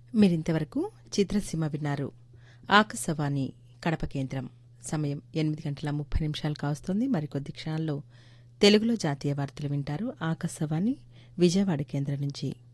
మీరింతవరకు చిత్రసీమ విన్నారు. ఆకాశవాణి కడప కేంద్రం. సమయం 8:30 కావస్తోంది. మరికొద్ది క్షణాల్లో తెలుగులో జాతీయ వార్తలు వింటారు. ఆకాశవాణి విజయవాడ కేంద్రం నుంచి.